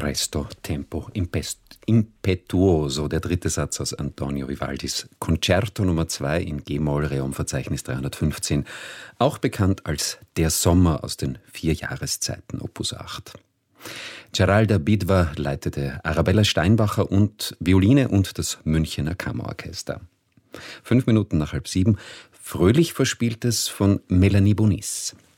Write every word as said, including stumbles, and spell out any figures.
Presto, Tempo, Impetuoso, der dritte Satz aus Antonio Vivaldis Concerto Nummer zwei in G-Moll, Reom-Verzeichnis dreihundertfünfzehn, auch bekannt als Der Sommer aus den vier Jahreszeiten, Opus acht. Geralda Bidwa leitete Arabella Steinbacher und Violine und das Münchener Kammerorchester. Fünf Minuten nach halb sieben, fröhlich Verspieltes von Melanie Bonis.